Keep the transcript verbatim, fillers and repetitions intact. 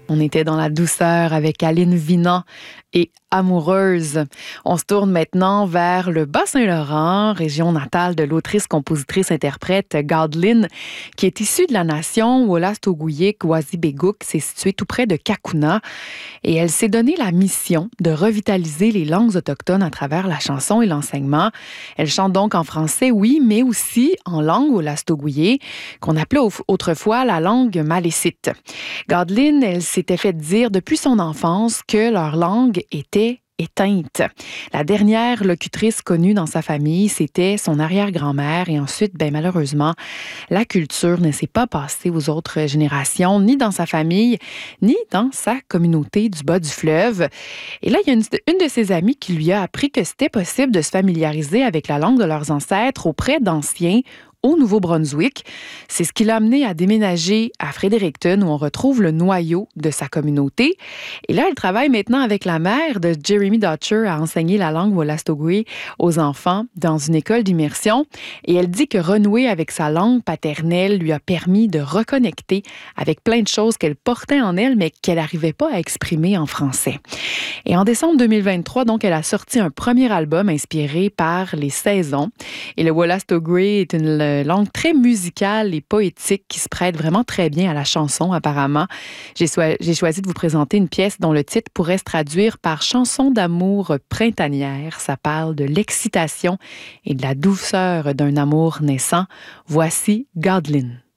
On était dans la douceur avec Aline Vinant et Amoureuse. On se tourne maintenant vers le Bas-Saint-Laurent, région natale de l'autrice, compositrice, interprète Gadelyne, qui est issue de la nation Wolastoqiyik-Wasybegouk. C'est situé tout près de Cacouna. Et elle s'est donné la mission de revitaliser les langues autochtones à travers la chanson et l'enseignement. Elle chante donc en français, oui, mais aussi en langue Wolastoqiyik, qu'on appelait autrefois la langue malécite. Gadelyne, elle s'était fait dire depuis son enfance que leur langue était éteinte. La dernière locutrice connue dans sa famille, c'était son arrière-grand-mère. Et ensuite, ben, malheureusement, la culture ne s'est pas passée aux autres générations, ni dans sa famille, ni dans sa communauté du bas du fleuve. Et là, il y a une, une de ses amies qui lui a appris que c'était possible de se familiariser avec la langue de leurs ancêtres auprès d'anciens au Nouveau-Brunswick. C'est ce qui l'a amené à déménager à Fredericton, où on retrouve le noyau de sa communauté. Et là, elle travaille maintenant avec la mère de Jeremy Dutcher à enseigner la langue Wolastoqiyik aux enfants dans une école d'immersion. Et elle dit que renouer avec sa langue paternelle lui a permis de reconnecter avec plein de choses qu'elle portait en elle, mais qu'elle n'arrivait pas à exprimer en français. Et en décembre deux mille vingt-trois, donc, elle a sorti un premier album inspiré par les saisons. Et le Wolastoqiyik est une langue très musicale et poétique qui se prête vraiment très bien à la chanson, apparemment. J'ai, so- j'ai choisi de vous présenter une pièce dont le titre pourrait se traduire par chanson d'amour printanière. Ça parle de l'excitation et de la douceur d'un amour naissant. Voici Gadelyne.